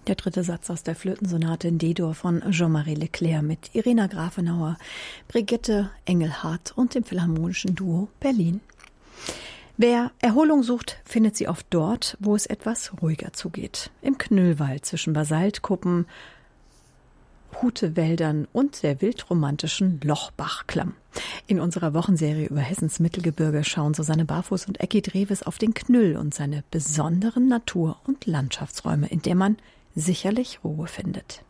Der dritte Satz aus der Flötensonate in D-Dur von Jean-Marie Leclerc mit Irina Grafenauer, Brigitte Engelhardt und dem Philharmonischen Duo Berlin. Wer Erholung sucht, findet sie oft dort, wo es etwas ruhiger zugeht. Im Knüllwald zwischen Basaltkuppen, Hutewäldern und der wildromantischen Lochbachklamm. In unserer Wochenserie über Hessens Mittelgebirge schauen Susanne Barfuß und Ecki Drewes auf den Knüll und seine besonderen Natur- und Landschaftsräume, in der man sicherlich Ruhe findet.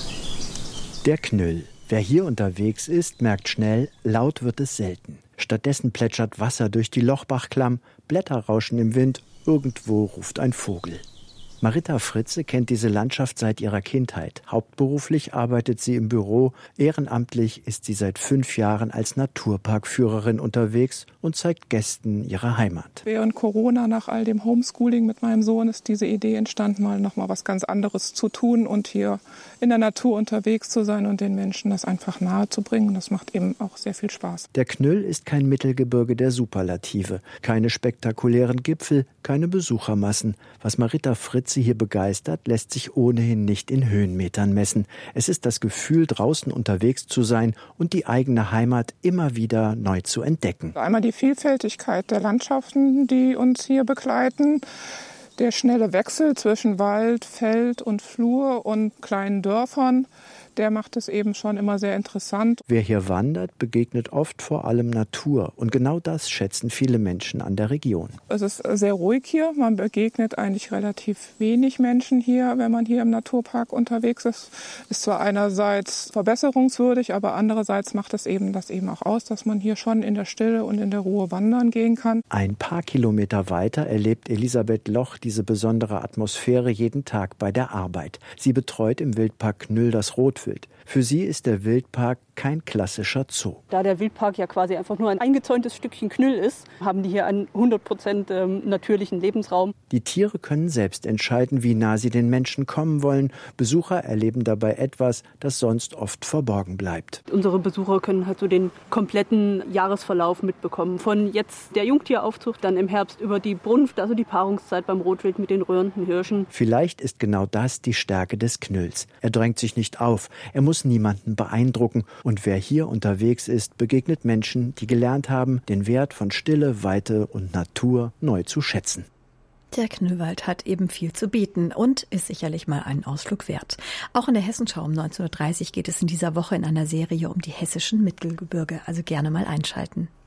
Der Knüll. Wer hier unterwegs ist, merkt schnell, laut wird es selten. Stattdessen plätschert Wasser durch die Lochbachklamm, Blätter rauschen im Wind, irgendwo ruft ein Vogel. Marita Fritze kennt diese Landschaft seit ihrer Kindheit. Hauptberuflich arbeitet sie im Büro. Ehrenamtlich ist sie seit 5 Jahren als Naturparkführerin unterwegs und zeigt Gästen ihre Heimat. Während Corona, nach all dem Homeschooling mit meinem Sohn, ist diese Idee entstanden, mal noch mal was ganz anderes zu tun und hier in der Natur unterwegs zu sein und den Menschen das einfach nahe zu bringen. Das macht eben auch sehr viel Spaß. Der Knüll ist kein Mittelgebirge der Superlative. Keine spektakulären Gipfel, keine Besuchermassen. Was Marita Fritze hier begeistert, lässt sich ohnehin nicht in Höhenmetern messen. Es ist das Gefühl, draußen unterwegs zu sein und die eigene Heimat immer wieder neu zu entdecken. Einmal die Vielfältigkeit der Landschaften, die uns hier begleiten. Der schnelle Wechsel zwischen Wald, Feld und Flur und kleinen Dörfern, der macht es eben schon immer sehr interessant. Wer hier wandert, begegnet oft vor allem Natur. Und genau das schätzen viele Menschen an der Region. Es ist sehr ruhig hier. Man begegnet eigentlich relativ wenig Menschen hier, wenn man hier im Naturpark unterwegs ist. Ist zwar einerseits verbesserungswürdig, aber andererseits macht es eben das eben auch aus, dass man hier schon in der Stille und in der Ruhe wandern gehen kann. Ein paar Kilometer weiter erlebt Elisabeth Loch diese besondere Atmosphäre jeden Tag bei der Arbeit. Sie betreut im Wildpark Knüll das Rotwild. Für sie ist der Wildpark kein klassischer Zoo. Da der Wildpark ja quasi einfach nur ein eingezäuntes Stückchen Knüll ist, haben die hier einen 100% natürlichen Lebensraum. Die Tiere können selbst entscheiden, wie nah sie den Menschen kommen wollen. Besucher erleben dabei etwas, das sonst oft verborgen bleibt. Unsere Besucher können halt so den kompletten Jahresverlauf mitbekommen. Von jetzt der Jungtieraufzucht, dann im Herbst über die Brunft, also die Paarungszeit beim Rotwild mit den rührenden Hirschen. Vielleicht ist genau das die Stärke des Knülls. Er drängt sich nicht auf, er muss niemanden beeindrucken. Und wer hier unterwegs ist, begegnet Menschen, die gelernt haben, den Wert von Stille, Weite und Natur neu zu schätzen. Der Knüllwald hat eben viel zu bieten und ist sicherlich mal einen Ausflug wert. Auch in der Hessenschau um 19.30 Uhr geht es in dieser Woche in einer Serie um die hessischen Mittelgebirge, also gerne mal einschalten.